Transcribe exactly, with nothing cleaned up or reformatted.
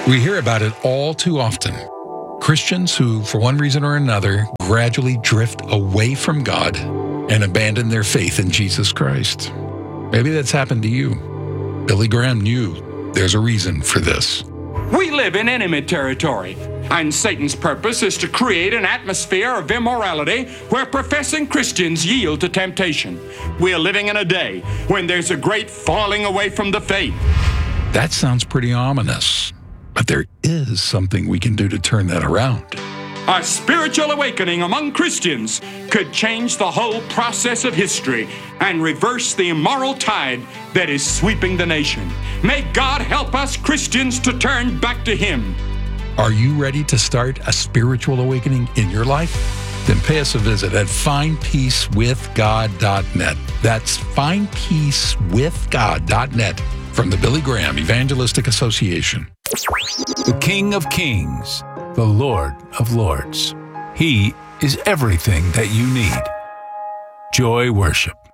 We hear about it all too often. Christians who, for one reason or another, gradually drift away from God and abandon their faith in Jesus Christ. Maybe that's happened to you. Billy Graham knew there's a reason for this. We live in enemy territory, and Satan's purpose is to create an atmosphere of immorality where professing Christians yield to temptation. We are living in a day when there's a great falling away from the faith. That sounds pretty ominous, but there is something we can do to turn that around. A spiritual awakening among Christians could change the whole process of history and reverse the immoral tide that is sweeping the nation. May God help us Christians to turn back to Him. Are you ready to start a spiritual awakening in your life? Then pay us a visit at find peace with god dot net. That's find peace with god dot net from the Billy Graham Evangelistic Association. The King of Kings, the Lord of Lords. He is everything that you need. Joy Worship.